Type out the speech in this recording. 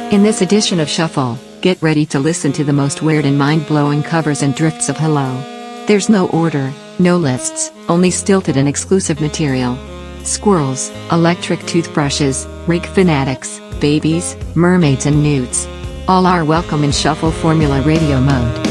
In this edition of Shuffle, get ready to listen to the most weird and mind-blowing covers and drifts of Hello. There's no order, no lists, only stilted and exclusive material. Squirrels, electric toothbrushes, rig fanatics, babies, mermaids and nudes. All are welcome in Shuffle Formula Radio mode.